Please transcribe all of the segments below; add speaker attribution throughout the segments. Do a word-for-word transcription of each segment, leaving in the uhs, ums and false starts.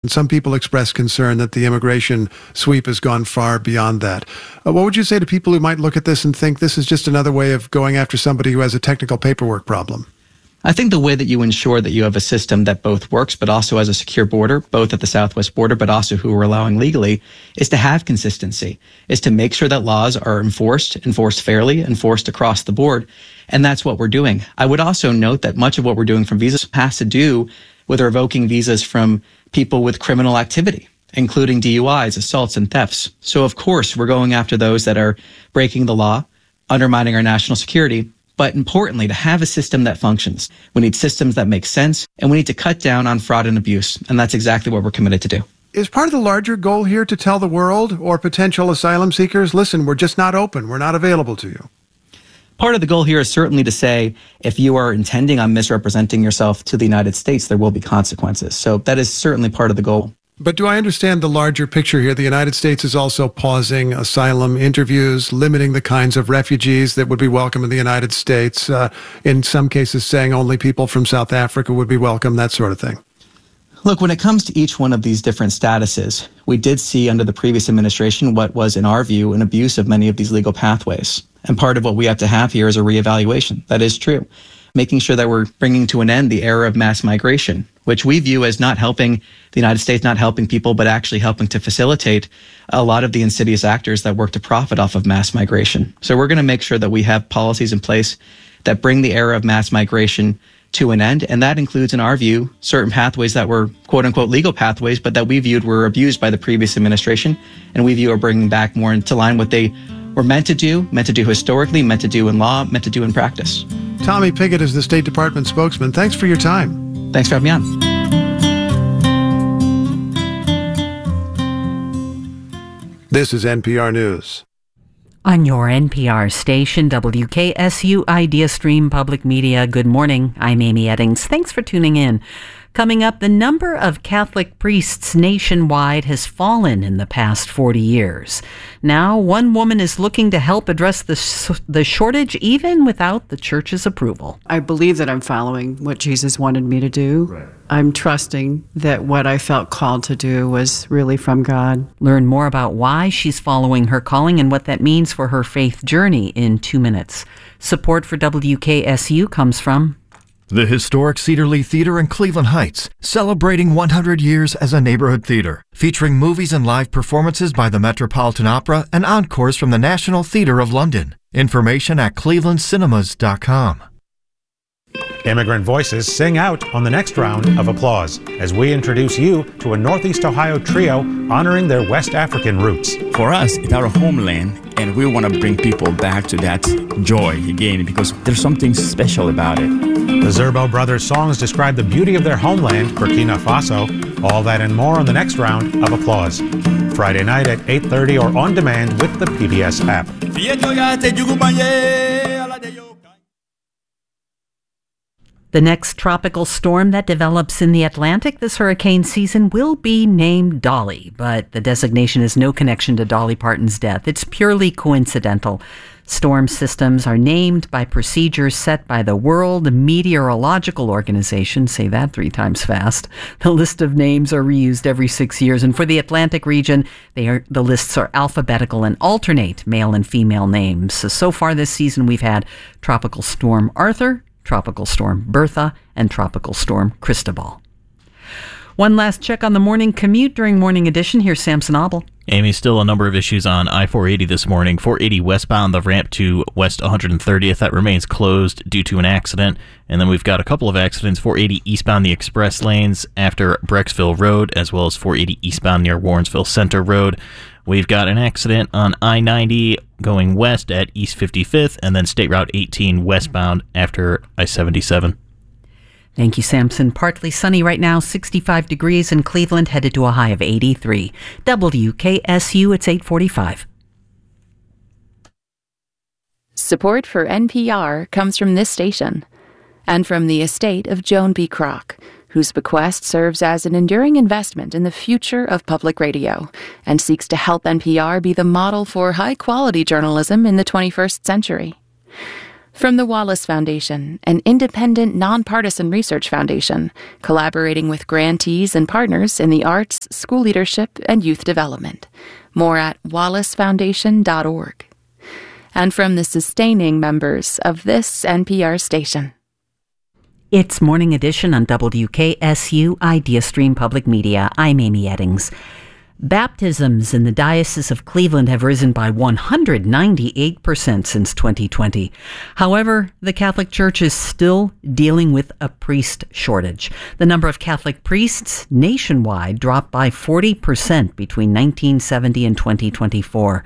Speaker 1: Some people express concern that the immigration sweep has gone far beyond that. Uh, what would you say to people who might look at this and think this is just another way of going after somebody who has a technical paperwork problem?
Speaker 2: I think the way that you ensure that you have a system that both works but also has a secure border, both at the southwest border but also who we're allowing legally, is to have consistency, is to make sure that laws are enforced, enforced fairly, enforced across the board. And that's what we're doing. I would also note that much of what we're doing from visas has to do with revoking visas from people with criminal activity, including D U Is, assaults, and thefts. So of course, we're going after those that are breaking the law, undermining our national security. But importantly, to have a system that functions, we need systems that make sense, and we need to cut down on fraud and abuse. And that's exactly what we're committed to do.
Speaker 1: Is part of the larger goal here to tell the world or potential asylum seekers, listen, we're just not open, we're not available to you?
Speaker 2: Part of the goal here is certainly to say, if you are intending on misrepresenting yourself to the United States, there will be consequences. So that is certainly part of the goal.
Speaker 1: But do I understand the larger picture here? The United States is also pausing asylum interviews, limiting the kinds of refugees that would be welcome in the United States, uh, in some cases saying only people from South Africa would be welcome, that sort of thing.
Speaker 2: Look, when it comes to each one of these different statuses, we did see under the previous administration what was, in our view, an abuse of many of these legal pathways. And part of what we have to have here is a reevaluation. That is true. Making sure that we're bringing to an end the era of mass migration, which we view as not helping the United States, not helping people, but actually helping to facilitate a lot of the insidious actors that work to profit off of mass migration. So we're going to make sure that we have policies in place that bring the era of mass migration to an end. And that includes, in our view, certain pathways that were quote unquote legal pathways, but that we viewed were abused by the previous administration. And we view are bringing back more into line what they were meant to do, meant to do historically, meant to do in law, meant to do in practice.
Speaker 1: Tommy Pigott is the State Department spokesman. Thanks for your time.
Speaker 2: Thanks for having me on.
Speaker 1: This is N P R News.
Speaker 3: On your N P R station, W K S U Idea Stream Public Media. Good morning. I'm Amy Eddings. Thanks for tuning in. Coming up, the number of Catholic priests nationwide has fallen in the past forty years. Now, one woman is looking to help address the, the shortage even without the church's approval.
Speaker 4: I believe that I'm following what Jesus wanted me to do. Right. I'm trusting that what I felt called to do was really from God.
Speaker 3: Learn more about why she's following her calling and what that means for her faith journey in two minutes. Support for W K S U comes from
Speaker 5: the historic Cedar Lee Theater in Cleveland Heights, celebrating one hundred years as a neighborhood theater, featuring movies and live performances by the Metropolitan Opera and encores from the National Theatre of London. Information at cleveland cinemas dot com.
Speaker 6: Immigrant voices sing out on the next round of applause as we introduce you to a Northeast Ohio trio honoring their West African roots.
Speaker 7: For us, it's our homeland, and we want to bring people back to that joy again because there's something special about it.
Speaker 6: The Zerbo Brothers' songs describe the beauty of their homeland, Burkina Faso. All that and more on the next round of applause. Friday night at eight thirty or on demand with the P B S app.
Speaker 3: The next tropical storm that develops in the Atlantic this hurricane season will be named Dolly, but the designation has no connection to Dolly Parton's death. It's purely coincidental. Storm systems are named by procedures set by the World Meteorological Organization. Say that three times fast. The list of names are reused every six years, and for the Atlantic region, they are the lists are alphabetical and alternate male and female names. So, so far this season, we've had Tropical Storm Arthur, Tropical Storm Bertha, and Tropical Storm Cristobal. One last check on the morning commute during Morning Edition. Here's Samson Obel.
Speaker 8: Amy, still a number of issues on I four eighty this morning. four eighty westbound, the ramp to West one hundred thirtieth, that remains closed due to an accident. And then we've got a couple of accidents, four eighty eastbound the express lanes after Brecksville Road, as well as four eighty eastbound near Warrensville Center Road. We've got an accident on I ninety going west at East fifty-fifth, and then State Route eighteen westbound after I seventy-seven.
Speaker 3: Thank you, Samson. Partly sunny right now, sixty-five degrees in Cleveland, headed to a high of eighty-three. W K S U, it's eight forty-five.
Speaker 9: Support for N P R comes from this station and from the estate of Joan B. Kroc, whose bequest serves as an enduring investment in the future of public radio and seeks to help N P R be the model for high-quality journalism in the twenty-first century. From the Wallace Foundation, an independent, nonpartisan research foundation, collaborating with grantees and partners in the arts, school leadership, and youth development. More at wallace foundation dot org. And from the sustaining members of this N P R station.
Speaker 3: It's Morning Edition on W K S U IdeaStream Public Media. I'm Amy Eddings. Baptisms in the Diocese of Cleveland have risen by one hundred ninety-eight percent since twenty twenty. However, the Catholic Church is still dealing with a priest shortage. The number of Catholic priests nationwide dropped by forty percent between nineteen seventy and twenty twenty-four.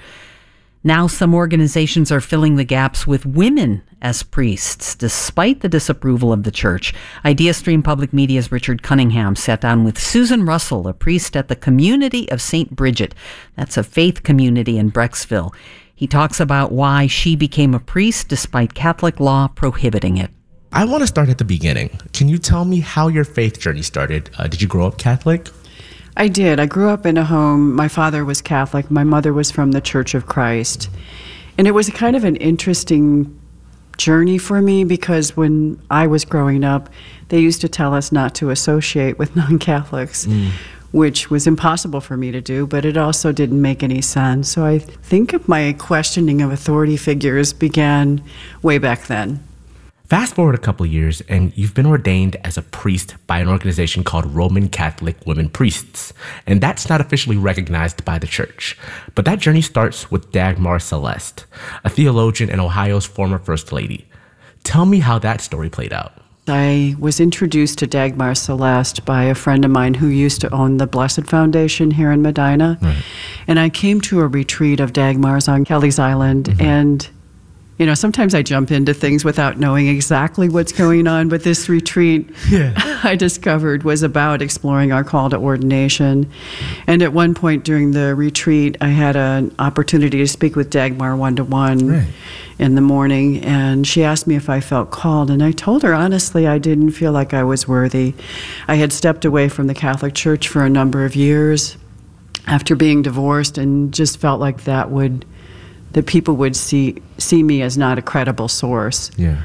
Speaker 3: Now some organizations are filling the gaps with women as priests, despite the disapproval of the church. IdeaStream Public Media's Richard Cunningham sat down with Susan Russell, a priest at the Community of Saint Bridget. That's a faith community in Brecksville. He talks about why she became a priest despite Catholic law prohibiting it.
Speaker 10: I want to start at the beginning. Can you tell me how your faith journey started? Uh, did you grow up Catholic?
Speaker 4: I did. I grew up in a home. My father was Catholic. My mother was from the Church of Christ. And it was kind of an interesting journey for me because when I was growing up, they used to tell us not to associate with non-Catholics, mm. which was impossible for me to do, but it also didn't make any sense. So I think my questioning of authority figures began way back then.
Speaker 10: Fast forward a couple years, and you've been ordained as a priest by an organization called Roman Catholic Women Priests, and that's not officially recognized by the church. But that journey starts with Dagmar Celeste, a theologian and Ohio's former First Lady. Tell me how that story played out.
Speaker 4: I was introduced to Dagmar Celeste by a friend of mine who used to own the Blessed Foundation here in Medina. Right. And I came to a retreat of Dagmar's on Kelly's Island, mm-hmm. and you know, sometimes I jump into things without knowing exactly what's going on, but this retreat yeah. I discovered was about exploring our call to ordination. And at one point during the retreat, I had an opportunity to speak with Dagmar one-to-one right. in the morning, and she asked me if I felt called, and I told her, honestly, I didn't feel like I was worthy. I had stepped away from the Catholic Church for a number of years after being divorced and just felt like that would that people would see see me as not a credible source. Yeah.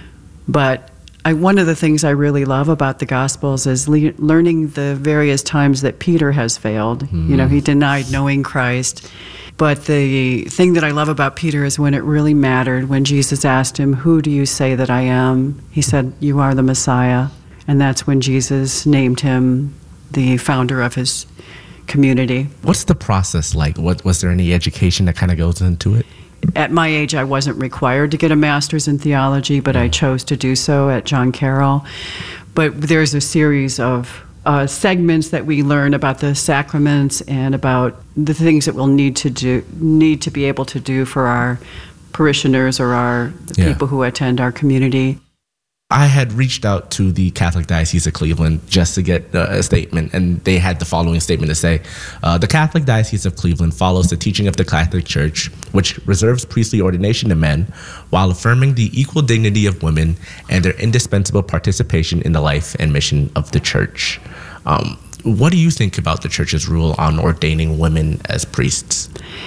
Speaker 4: But I, one of the things I really love about the Gospels is le- learning the various times that Peter has failed. Mm. You know, he denied knowing Christ. But the thing that I love about Peter is when it really mattered, when Jesus asked him, "Who do you say that I am?" He said, "You are the Messiah." And that's when Jesus named him the founder of his community.
Speaker 10: What's the process like? What was there any education that kind of goes into it?
Speaker 4: At my age, I wasn't required to get a master's in theology, but I chose to do so at John Carroll. But there's a series of uh, segments that we learn about the sacraments and about the things that we'll need to do, need to be able to do for our parishioners or our yeah. people who attend our community.
Speaker 10: I had reached out to the Catholic Diocese of Cleveland just to get uh, a statement, and they had the following statement to say, uh, the Catholic Diocese of Cleveland follows the teaching of the Catholic Church, which reserves priestly ordination to men while affirming the equal dignity of women and their indispensable participation in the life and mission of the Church. Um, what do you think about the Church's rule on ordaining women as priests?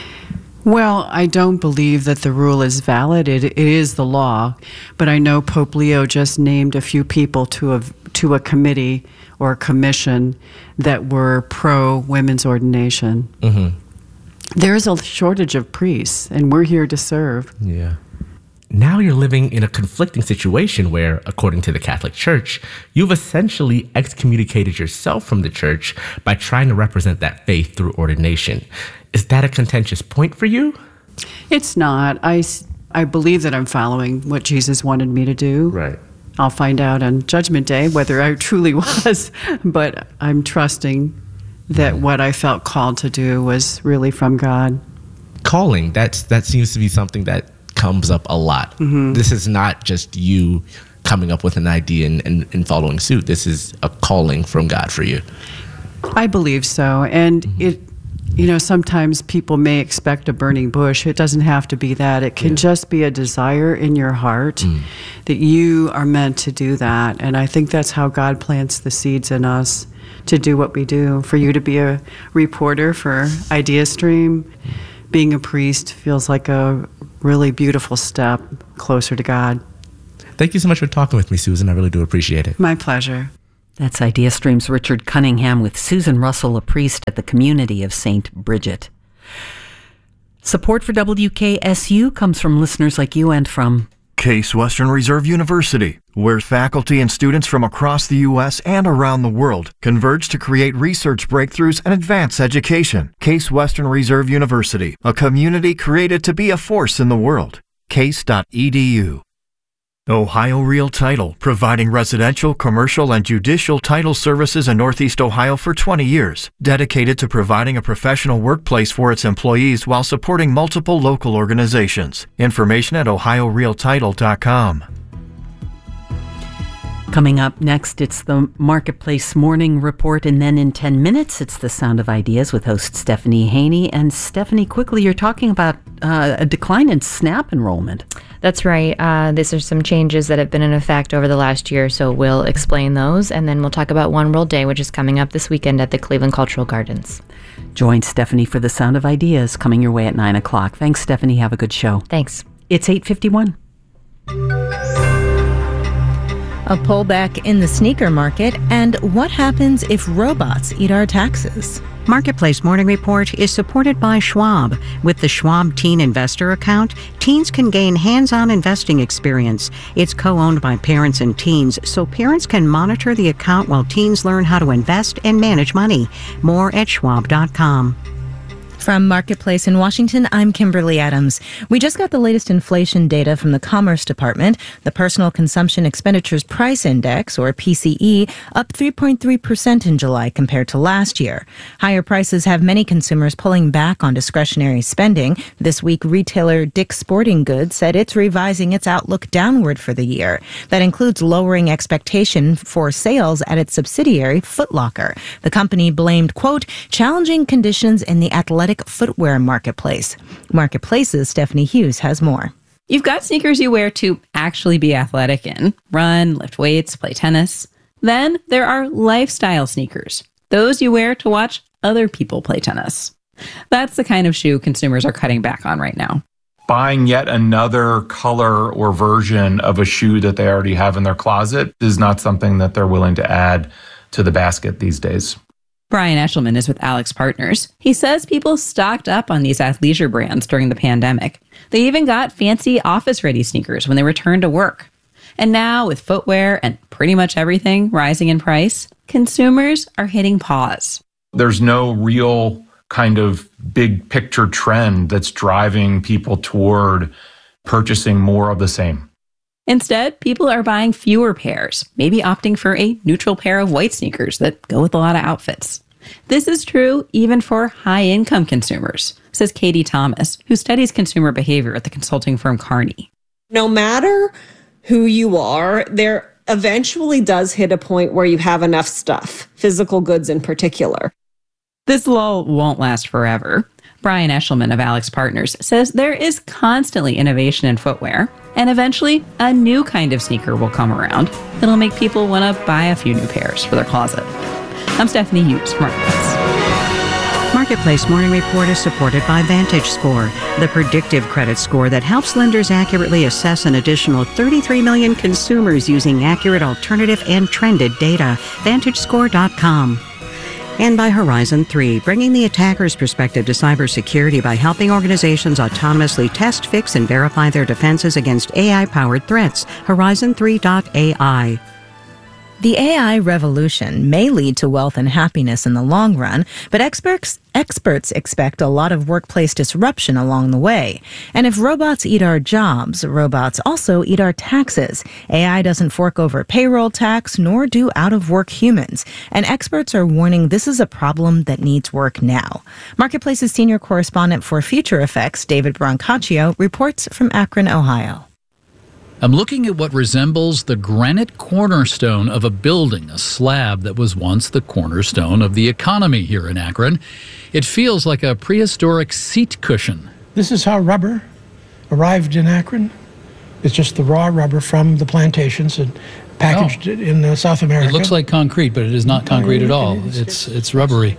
Speaker 4: Well, I don't believe that the rule is valid. It, it is the law, but I know Pope Leo just named a few people to a, to a committee or a commission that were pro-women's ordination. Mm-hmm. There is a shortage of priests, and we're here to serve.
Speaker 10: Yeah. Now you're living in a conflicting situation where, according to the Catholic Church, you've essentially excommunicated yourself from the Church by trying to represent that faith through ordination. Is that a contentious point for you?
Speaker 4: It's not. I, I believe that I'm following what Jesus wanted me to do.
Speaker 10: Right.
Speaker 4: I'll find out on Judgment Day whether I truly was, but I'm trusting that what I felt called to do was really from God.
Speaker 10: Calling, that's that seems to be something that comes up a lot. Mm-hmm. This is not just you coming up with an idea and, and, and following suit. This is a calling from God for you.
Speaker 4: I believe so. And mm-hmm. it, you know, sometimes people may expect a burning bush. It doesn't have to be that. It can yeah. just be a desire in your heart mm. that you are meant to do that. And I think that's how God plants the seeds in us to do what we do. For you to be a reporter for IdeaStream, being a priest feels like a really beautiful step closer to God.
Speaker 10: Thank you so much for talking with me, Susan. I really do appreciate it.
Speaker 4: My pleasure.
Speaker 3: That's IdeaStream's Richard Cunningham with Susan Russell, a priest at the community of Saint Bridget. Support for W K S U comes from listeners like you and from
Speaker 5: Case Western Reserve University, where faculty and students from across the U S and around the world converge to create research breakthroughs and advance education. Case Western Reserve University, a community created to be a force in the world. case dot e d u. Ohio Real Title, providing residential, commercial, and judicial title services in Northeast Ohio for twenty years, dedicated to providing a professional workplace for its employees while supporting multiple local organizations. Information at ohio real title dot com.
Speaker 3: Coming up next, it's the Marketplace Morning Report, and then in ten minutes, it's the Sound of Ideas with host Stephanie Haney. And Stephanie, quickly, you're talking about uh, a decline in SNAP enrollment.
Speaker 11: That's right. Uh, these are some changes that have been in effect over the last year, so we'll explain those, and then we'll talk about One World Day, which is coming up this weekend at the Cleveland Cultural Gardens.
Speaker 3: Join Stephanie for the Sound of Ideas, coming your way at nine o'clock. Thanks, Stephanie. Have a good show.
Speaker 11: Thanks.
Speaker 3: It's eight fifty-one.
Speaker 12: A pullback in the sneaker market, and what happens if robots eat our taxes?
Speaker 13: Marketplace Morning Report is supported by Schwab. With the Schwab Teen Investor Account, teens can gain hands-on investing experience. It's co-owned by parents and teens, so parents can monitor the account while teens learn how to invest and manage money. More at schwab dot com.
Speaker 12: From Marketplace in Washington, I'm Kimberly Adams. We just got the latest inflation data from the Commerce Department. The Personal Consumption Expenditures Price Index, or P C E, up three point three percent in July compared to last year. Higher prices have many consumers pulling back on discretionary spending. This week, retailer Dick's Sporting Goods said it's revising its outlook downward for the year. That includes lowering expectation for sales at its subsidiary, Foot Locker. The company blamed, quote, challenging conditions in the athletic footwear marketplace. Marketplace's Stephanie Hughes has more.
Speaker 14: You've got sneakers you wear to actually be athletic in, run, lift weights, play tennis. Then there are lifestyle sneakers, those you wear to watch other people play tennis. That's the kind of shoe consumers are cutting back on right now.
Speaker 15: Buying yet another color or version of a shoe that they already have in their closet is not something that they're willing to add to the basket these days.
Speaker 14: Brian Eshelman is with Alex Partners. He says people stocked up on these athleisure brands during the pandemic. They even got fancy office-ready sneakers when they returned to work. And now, with footwear and pretty much everything rising in price, consumers are hitting pause.
Speaker 15: There's no real kind of big picture trend that's driving people toward purchasing more of the same.
Speaker 14: Instead, people are buying fewer pairs, maybe opting for a neutral pair of white sneakers that go with a lot of outfits. This is true even for high-income consumers, says Katie Thomas, who studies consumer behavior at the consulting firm Kearney.
Speaker 16: No matter who you are, there eventually does hit a point where you have enough stuff, physical goods in particular.
Speaker 14: This lull won't last forever. Brian Eshelman of Alex Partners says there is constantly innovation in footwear, and eventually a new kind of sneaker will come around that'll make people want to buy a few new pairs for their closet. I'm Stephanie Hughes, Marketplace.
Speaker 13: Marketplace Morning Report is supported by VantageScore, the predictive credit score that helps lenders accurately assess an additional thirty-three million consumers using accurate alternative and trended data. Vantage Score dot com. And by Horizon three, bringing the attacker's perspective to cybersecurity by helping organizations autonomously test, fix, and verify their defenses against A I-powered threats. Horizon three dot A I.
Speaker 12: The A I revolution may lead to wealth and happiness in the long run, but experts experts expect a lot of workplace disruption along the way. And if robots eat our jobs, robots also eat our taxes. A I doesn't fork over payroll tax, nor do out-of-work humans. And experts are warning this is a problem that needs work now. Marketplace's senior correspondent for Future Effects, David Brancaccio, reports from Akron, Ohio.
Speaker 17: I'm looking at what resembles the granite cornerstone of a building, a slab that was once the cornerstone of the economy here in Akron. It feels like a prehistoric seat cushion.
Speaker 18: This is how rubber arrived in Akron. It's just the raw rubber from the plantations and packaged oh. it in uh, South America.
Speaker 17: It looks like concrete, but it is not concrete at all. It's it's rubbery.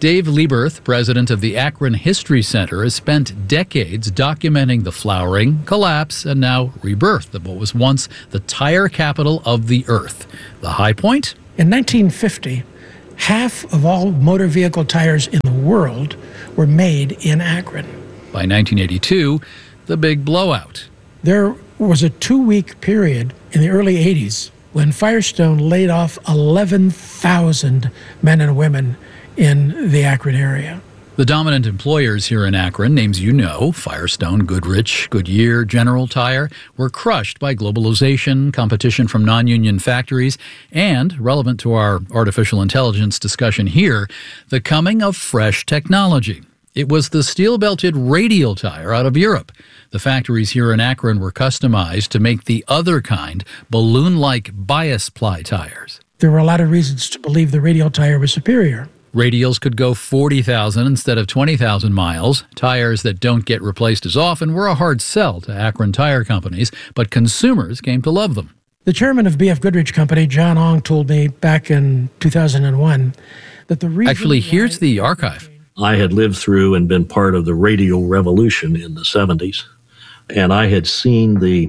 Speaker 17: Dave Lieberth, president of the Akron History Center, has spent decades documenting the flowering, collapse, and now rebirth of what was once the tire capital of the earth. The high point?
Speaker 18: In nineteen fifty, half of all motor vehicle tires in the world were made in Akron.
Speaker 17: By nineteen eighty-two, the big blowout.
Speaker 18: There was a two-week period in the early eighties when Firestone laid off eleven thousand men and women in the Akron area.
Speaker 17: The dominant employers here in Akron, names you know, Firestone, Goodrich, Goodyear, General Tire, were crushed by globalization, competition from non-union factories, and, relevant to our artificial intelligence discussion here, the coming of fresh technology. It was the steel-belted radial tire out of Europe. The factories here in Akron were customized to make the other kind, balloon-like bias ply tires.
Speaker 18: There were a lot of reasons to believe the radial tire was superior.
Speaker 17: Radials could go forty thousand instead of twenty thousand miles. Tires that don't get replaced as often were a hard sell to Akron tire companies, but consumers came to love them.
Speaker 18: The chairman of B F Goodrich Company, John Ong, told me back in two thousand one that the reason...
Speaker 17: Actually, here's the archive.
Speaker 19: I had lived through and been part of the radial revolution in the seventies, and I had seen the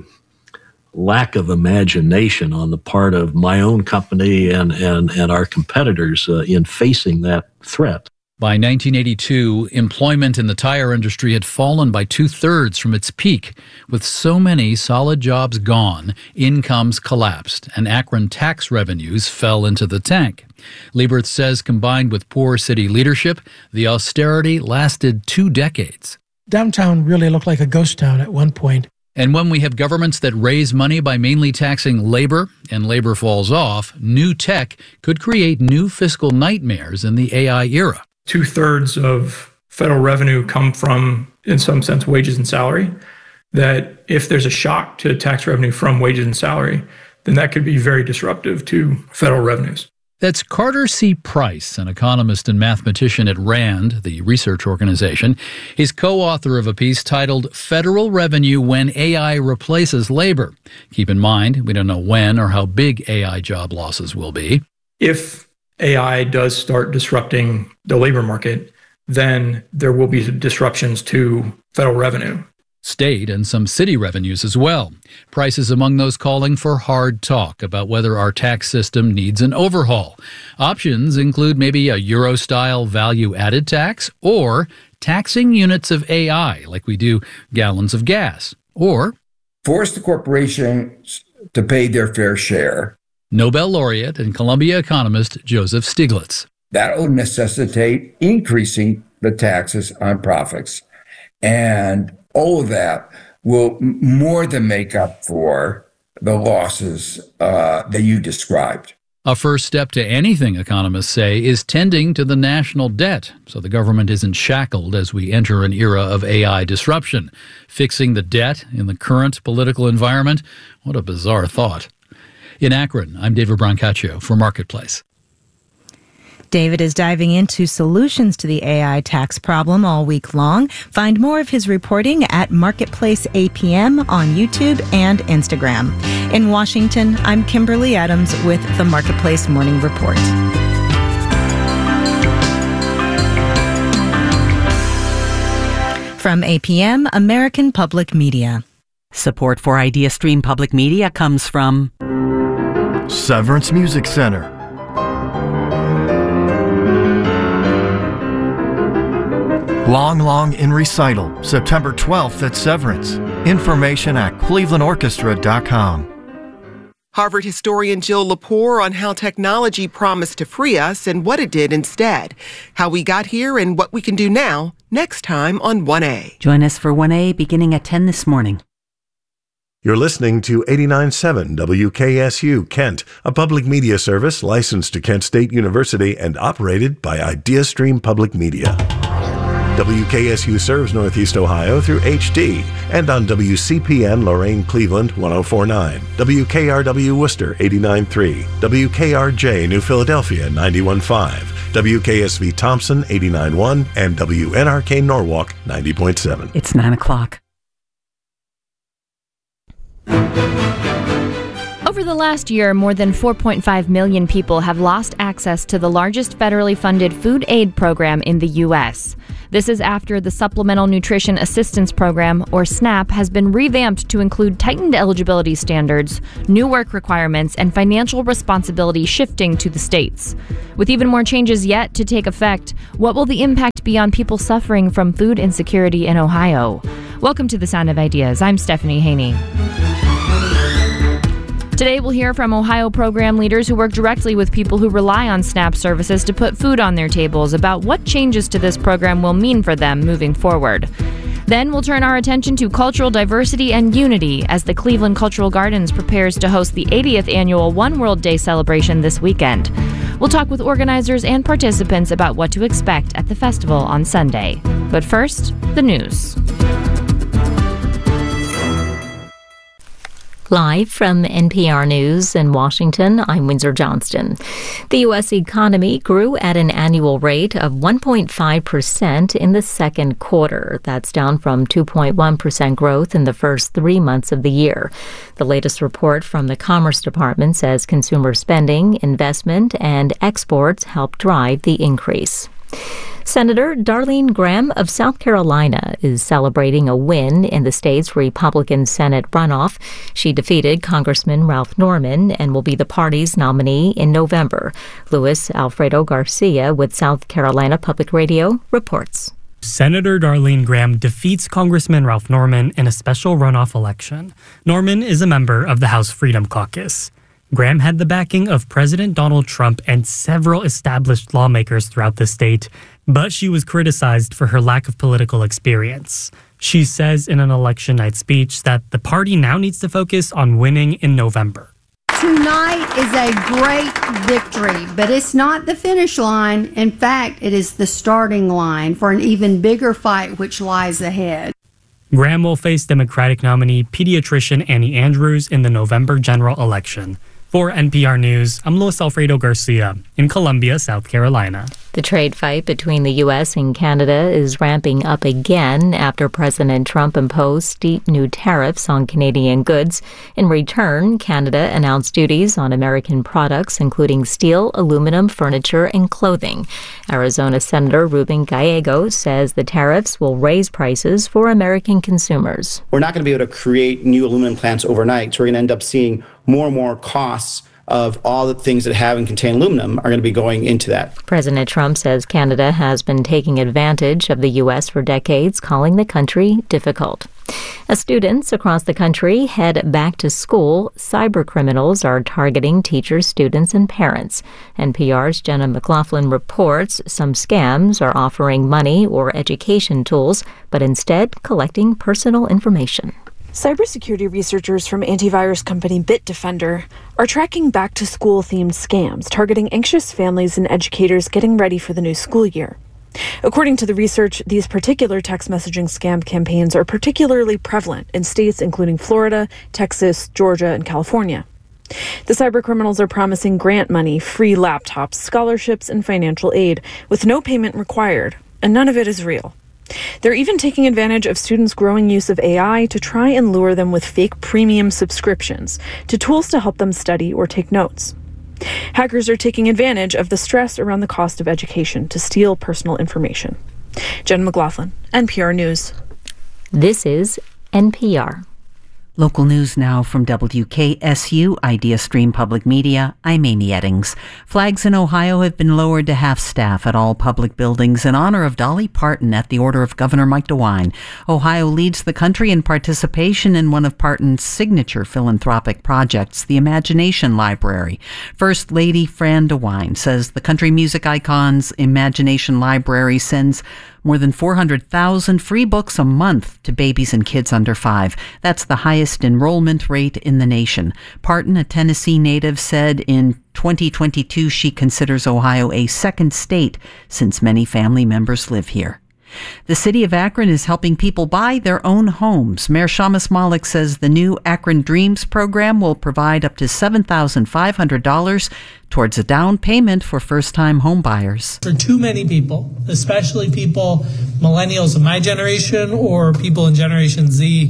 Speaker 19: lack of imagination on the part of my own company and, and, and our competitors uh, in facing that threat.
Speaker 17: By nineteen eighty-two, employment in the tire industry had fallen by two-thirds from its peak. With so many solid jobs gone, incomes collapsed, and Akron tax revenues fell into the tank. Lieberth says combined with poor city leadership, the austerity lasted two decades.
Speaker 18: Downtown really looked like a ghost town at one point.
Speaker 17: And when we have governments that raise money by mainly taxing labor, and labor falls off, new tech could create new fiscal nightmares in the A I era.
Speaker 20: Two-thirds of federal revenue come from, in some sense, wages and salary. That if there's a shock to tax revenue from wages and salary, then that could be very disruptive to federal revenues.
Speaker 17: That's Carter C. Price, an economist and mathematician at RAND, the research organization. He's co-author of a piece titled Federal Revenue When A I Replaces Labor. Keep in mind, we don't know when or how big A I job losses will be.
Speaker 20: If A I does start disrupting the labor market, then there will be disruptions to federal revenue.
Speaker 17: State and some city revenues as well. Price is among those calling for hard talk about whether our tax system needs an overhaul. Options include maybe a Euro-style value-added tax or taxing units of A I like we do gallons of gas. Or
Speaker 21: force the corporations to pay their fair share.
Speaker 17: Nobel laureate and Columbia economist Joseph Stiglitz.
Speaker 21: That will necessitate increasing the taxes on profits. And all of that will more than make up for the losses uh, that you described.
Speaker 17: A first step to anything, economists say, is tending to the national debt, so the government isn't shackled as we enter an era of A I disruption. Fixing the debt in the current political environment? What a bizarre thought. In Akron, I'm David Brancaccio for Marketplace.
Speaker 12: David is diving into solutions to the A I tax problem all week long. Find more of his reporting at Marketplace A P M on YouTube and Instagram. In Washington, I'm Kimberly Adams with the Marketplace Morning Report. From A P M, American Public Media.
Speaker 3: Support for IdeaStream Public Media comes from
Speaker 5: Severance Music Center. Long Long in Recital, September twelfth at Severance. Information at cleveland orchestra dot com.
Speaker 22: Harvard historian Jill Lepore on how technology promised to free us and what it did instead. How we got here and what we can do now, next time on one A.
Speaker 3: Join us for one A beginning at ten this morning.
Speaker 23: You're listening to eighty-nine point seven W K S U Kent, a public media service licensed to Kent State University and operated by IdeaStream Public Media. W K S U serves Northeast Ohio through H D and on W C P N Lorain Cleveland one oh four point nine, W K R W Worcester eighty-nine point three, W K R J New Philadelphia ninety-one point five, W K S V Thompson eighty-nine point one, and W N R K Norwalk ninety point seven.
Speaker 3: It's nine o'clock.
Speaker 11: Over the last year, more than four point five million people have lost access to the largest federally funded food aid program in the U S. This is after the Supplemental Nutrition Assistance Program, or SNAP, has been revamped to include tightened eligibility standards, new work requirements, and financial responsibility shifting to the states. With even more changes yet to take effect, what will the impact be on people suffering from food insecurity in Ohio? Welcome to The Sound of Ideas. I'm Stephanie Haney. Today, we'll hear from Ohio program leaders who work directly with people who rely on SNAP services to put food on their tables about what changes to this program will mean for them moving forward. Then we'll turn our attention to cultural diversity and unity as the Cleveland Cultural Gardens prepares to host the eightieth annual One World Day celebration this weekend. We'll talk with organizers and participants about what to expect at the festival on Sunday. But first, the news.
Speaker 1: Live from N P R News in Washington, I'm Windsor Johnston. The U S economy grew at an annual rate of one point five percent in the second quarter. That's down from two point one percent growth in the first three months of the year. The latest report from the Commerce Department says consumer spending, investment, and exports helped drive the increase. Senator Darlene Graham of South Carolina is celebrating a win in the state's Republican Senate runoff. She defeated Congressman Ralph Norman and will be the party's nominee in November. Luis Alfredo Garcia with South Carolina Public Radio reports.
Speaker 2: Senator Darlene Graham defeats Congressman Ralph Norman in a special runoff election. Norman is a member of the House Freedom Caucus. Graham had the backing of President Donald Trump and several established lawmakers throughout the state, but she was criticized for her lack of political experience. She says in an election night speech that the party now needs to focus on winning in November.
Speaker 7: Tonight is a great victory, but it's not the finish line. In fact, it is the starting line for an even bigger fight which lies ahead.
Speaker 2: Graham will face Democratic nominee pediatrician Annie Andrews in the November general election. For N P R News, I'm Luis Alfredo Garcia in Columbia, South Carolina.
Speaker 1: The trade fight between the U S and Canada is ramping up again after President Trump imposed steep new tariffs on Canadian goods. In return, Canada announced duties on American products, including steel, aluminum, furniture, and clothing. Arizona Senator Ruben Gallego says the tariffs will raise prices for American consumers.
Speaker 24: We're not going to be able to create new aluminum plants overnight, so we're going to end up seeing more and more costs of all the things that have and contain aluminum are going to be going into that.
Speaker 1: President Trump says Canada has been taking advantage of the U S for decades, calling the country difficult. As students across the country head back to school, cyber criminals are targeting teachers, students, and parents. N P R's Jenna McLaughlin reports some scams are offering money or education tools, but instead collecting personal information.
Speaker 25: Cybersecurity researchers from antivirus company Bitdefender are tracking back-to-school-themed scams targeting anxious families and educators getting ready for the new school year. According to the research, these particular text messaging scam campaigns are particularly prevalent in states including Florida, Texas, Georgia, and California. The cybercriminals are promising grant money, free laptops, scholarships, and financial aid with no payment required, and none of it is real. They're even taking advantage of students' growing use of A I to try and lure them with fake premium subscriptions to tools to help them study or take notes. Hackers are taking advantage of the stress around the cost of education to steal personal information. Jen McLaughlin, N P R News.
Speaker 1: This is N P R.
Speaker 3: Local news now from W K S U, Idea Stream Public Media. I'm Amy Eddings. Flags in Ohio have been lowered to half staff at all public buildings in honor of Dolly Parton at the order of Governor Mike DeWine. Ohio leads the country in participation in one of Parton's signature philanthropic projects, the Imagination Library. First Lady Fran DeWine says the country music icon's Imagination Library sends more than four hundred thousand free books a month to babies and kids under five. That's the highest enrollment rate in the nation. Parton, a Tennessee native, said in twenty twenty-two she considers Ohio a second state since many family members live here. The city of Akron is helping people buy their own homes. Mayor Shamus Malik says the new Akron Dreams program will provide up to seven thousand five hundred dollars towards a down payment for first-time home buyers.
Speaker 26: For too many people, especially people, millennials of my generation or people in Generation Z,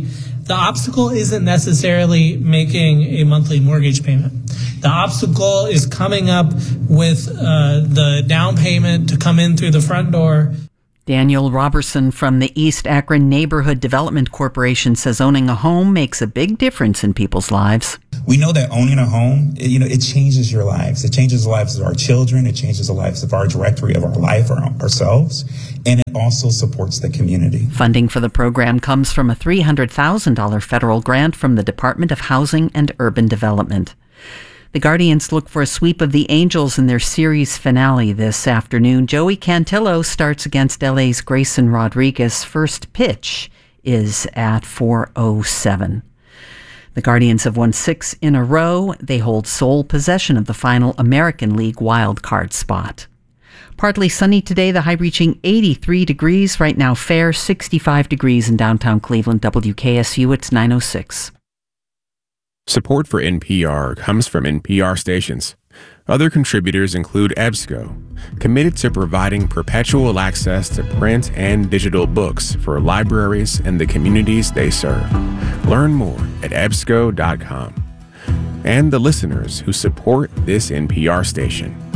Speaker 4: The obstacle isn't necessarily making a monthly mortgage payment. The obstacle is coming up with uh, the down payment to come in through the front door.
Speaker 3: Daniel Robertson from the East Akron Neighborhood Development Corporation says owning a home makes a big difference in people's lives.
Speaker 6: We know that owning a home, you know, it changes your lives. It changes the lives of our children. It changes the lives of our directory of our life, our, ourselves. And it also supports the community.
Speaker 3: Funding for the program comes from a three hundred thousand dollars federal grant from the Department of Housing and Urban Development. The Guardians look for a sweep of the Angels in their series finale this afternoon. Joey Cantillo starts against L A's Grayson Rodriguez. First pitch is at four oh seven. The Guardians have won six in a row. They hold sole possession of the final American League wildcard spot. Partly sunny today, the high reaching eighty-three degrees. Right now fair, sixty-five degrees in downtown Cleveland. W K S U, it's nine oh six.
Speaker 8: Support for N P R comes from N P R stations. Other contributors include EBSCO, committed to providing perpetual access to print and digital books for libraries and the communities they serve. Learn more at ebsco dot com. And the listeners who support this N P R station.